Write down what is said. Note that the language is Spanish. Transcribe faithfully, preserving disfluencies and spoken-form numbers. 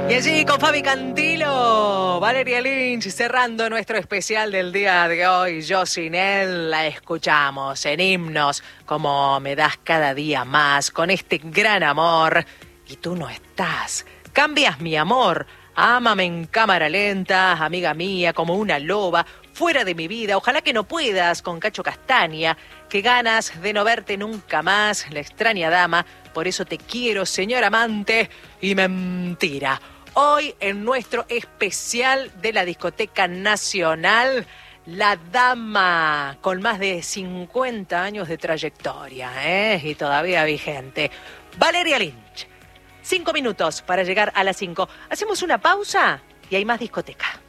Y allí con Fabi Cantilo, Valeria Lynch, cerrando nuestro especial del día de hoy. Yo sin él la escuchamos en himnos como Me das cada día más, con este gran amor. Y tú no estás, cambias mi amor. Ámame en cámara lenta, amiga mía, como una loba, fuera de mi vida. Ojalá que no puedas, con Cacho Castaña. Qué ganas de no verte nunca más, la extraña dama. Por eso te quiero, señor amante. Y mentira. Hoy en nuestro especial de la Discoteca Nacional, la dama con más de cincuenta años de trayectoria, ¿eh? Y todavía vigente. Valeria Lynch. Cinco minutos para llegar a las cinco. Hacemos una pausa y hay más discoteca.